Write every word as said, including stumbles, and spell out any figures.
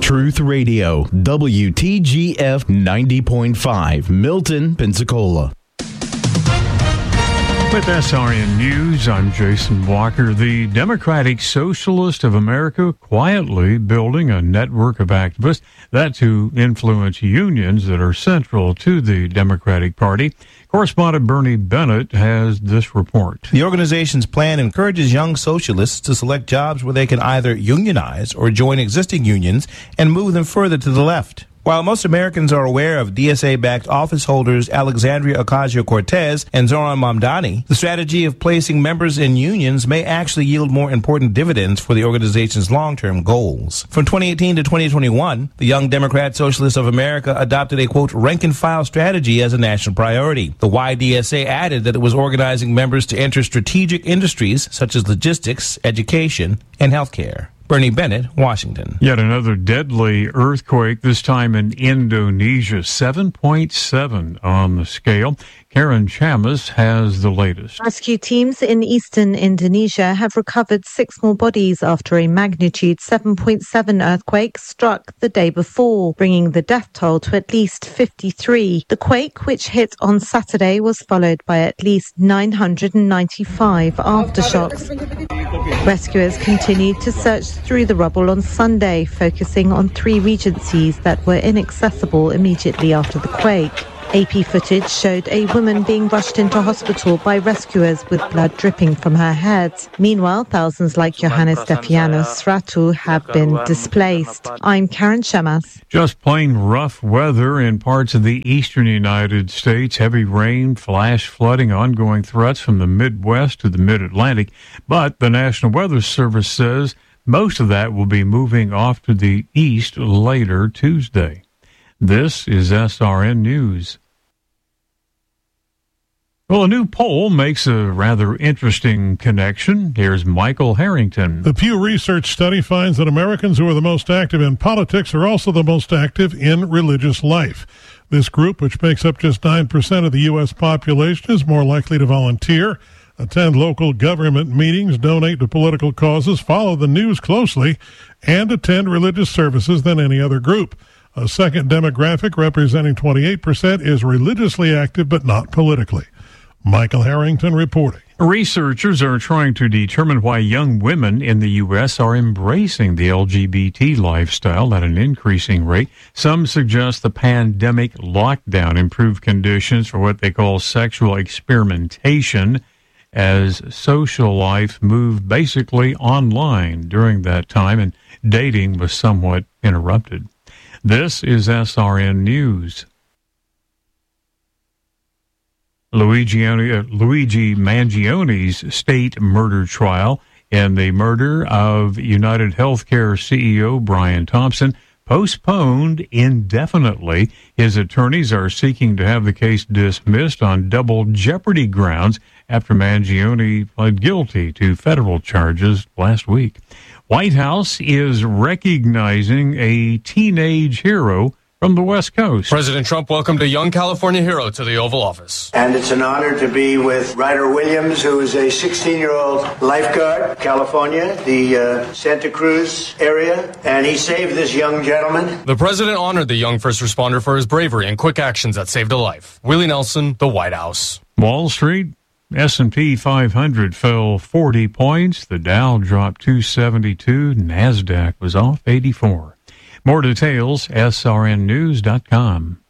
Truth Radio, W T G F ninety point five, Milton, Pensacola. With S R N News, I'm Jason Walker. The Democratic Socialist of America quietly building a network of activists that to influence unions that are central to the Democratic Party. Correspondent Bernie Bennett has this report. The organization's plan encourages young socialists to select jobs where they can either unionize or join existing unions and move them further to the left. While most Americans are aware of D S A-backed office holders Alexandria Ocasio-Cortez and Zoran Mamdani, the strategy of placing members in unions may actually yield more important dividends for the organization's long-term goals. From twenty eighteen to twenty twenty-one, the Young Democrat Socialists of America adopted a, quote, rank-and-file strategy as a national priority. The Y D S A added that it was organizing members to enter strategic industries such as logistics, education, and healthcare. Bernie Bennett, Washington. Yet another deadly earthquake, this time in Indonesia, seven point seven on the scale. Karen Chamas has the latest. Rescue teams in eastern Indonesia have recovered six more bodies after a magnitude seven point seven earthquake struck the day before, bringing the death toll to at least fifty-three. The quake, which hit on Saturday, was followed by at least nine hundred ninety-five aftershocks. Rescuers continued to search through the rubble on Sunday, focusing on three regencies that were inaccessible immediately after the quake. A P footage showed a woman being rushed into hospital by rescuers with blood dripping from her head. Meanwhile, thousands like Johannes Stefianos Ratu have been displaced. I'm Karen Chamas. Just plain rough weather in parts of the eastern United States. Heavy rain, flash flooding, ongoing threats from the Midwest to the Mid-Atlantic. But the National Weather Service says most of that will be moving off to the east later Tuesday. This is S R N News. Well, a new poll makes a rather interesting connection. Here's Michael Harrington. The Pew Research study finds that Americans who are the most active in politics are also the most active in religious life. This group, which makes up just nine percent of the U S population, is more likely to volunteer, attend local government meetings, donate to political causes, follow the news closely, and attend religious services than any other group. A second demographic, representing twenty-eight percent, is religiously active but not politically. Michael Harrington reporting. Researchers are trying to determine why young women in the U S are embracing the L G B T lifestyle at an increasing rate. Some suggest the pandemic lockdown improved conditions for what they call sexual experimentation, as social life moved basically online during that time and dating was somewhat interrupted. This is S R N News. Luigi, uh, Luigi Mangione's state murder trial and the murder of United Healthcare C E O Brian Thompson postponed indefinitely. His attorneys are seeking to have the case dismissed on double jeopardy grounds after Mangione pled guilty to federal charges last week. White House is recognizing a teenage hero from the West Coast. President Trump welcomed a young California hero to the Oval Office. And it's an honor to be with Ryder Williams, who is a sixteen-year-old lifeguard, California, the uh, Santa Cruz area, and he saved this young gentleman. The president honored the young first responder for his bravery and quick actions that saved a life. Willie Nelson, the White House. Wall Street, S and P five hundred fell forty points. The Dow dropped two seventy-two. NASDAQ was off eighty-four. More details, S R N news dot com.